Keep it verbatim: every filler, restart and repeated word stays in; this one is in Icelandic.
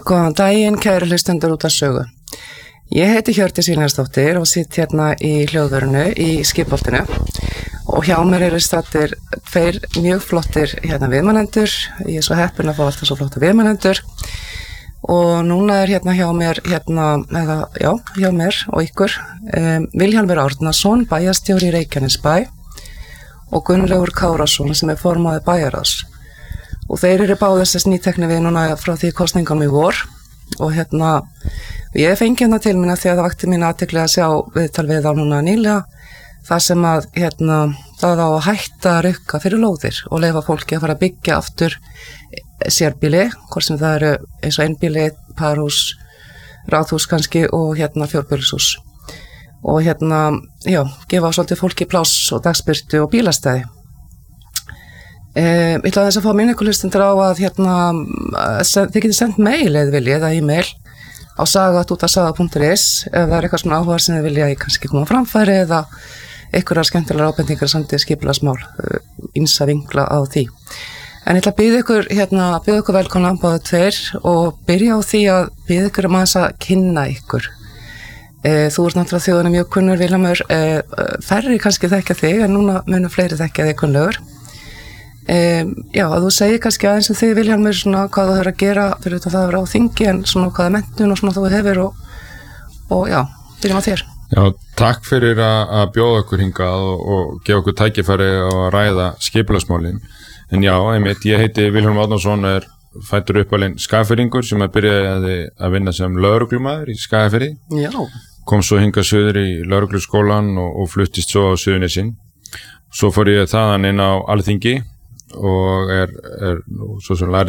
Góðan daginn, kæru hlustendur út af sögu. Ég heiti Hjördís Vilhjálmsdóttir og sitt hérna í hljóðverinu í Skipholtinu og hjá mér eru staddir tveir mjög flottir hérna viðmælendur. Ég er svo heppin að fá alltaf svo flotta viðmælendur og núna er hérna hjá mér, hérna, eða, já, hjá mér og ykkur um, Vilhjálmur Árnason, bæjarstjóri í Reykjanesbæ og Gunnlaugur Kárason sem er formaður bæjarráðs. Og þeir eru báðir þess nýtekni við núna frá því kosningunum í vor og hérna, ég fengi hérna til minna því að það vakti mín athygli að sjá viðtal við á núna nýlega það sem að hérna, það á að hætta að rukka fyrir lóðir og leyfa fólki að fara að byggja aftur sérbýli, hvort sem það eru eins og einbýli, parhús, ráðhús kannski og hérna fjórbýlishús. Og hérna, já, gefa svolítið fólki pláss og dagsbirtu og bílastæði. Um, ég ætla þess að fá minni ykkur hlustendur á að hérna, þið getið sendt mail eða viljið eða e-mail á sagat út af saga punktur is ef það er eitthvað svona áhuga sem þið vilja ég kannski koma framfæri eða einhverjar skemmtilegar ábendingar samt í skipulagsmál, ýmsa vinkla á því. En ég ætla að bíða ykkur, hérna, bíða ykkur velkomna báðu tveir og byrja á því að bíða ykkur um aðeins að kynna ykkur. E, þú ert náttúrulega þjóðunum mjög kunnur, Vilhjálmur, e, færri kannski þekkja þig en núna munum fleiri þekkja þig kunnlegur. Um, já, að þú segir kannski aðeins um þig, Vilhjálmur, svona hvað þú hefur að gera fyrir þetta það að vera á þingi en svona hvaða menntun og svona þú hefur og, og já, byrjum á þér. Já, takk fyrir að, að bjóða okkur hingað og, og gefa okkur tækifæri og að ræða skipulagsmálin. En já, einmitt, ég heiti Vilhjálmur Árnason, er fæddur uppalinn Skagfirðingur sem að byrjaði að vinna sem lögreglumaður í Skagafirði. Já. Kom svo hingað suður í lögregluskólan og, og fluttist svo á Suðurnesin. Svo fór ég þaðan inn á Alþingi og er, er svo sem lærði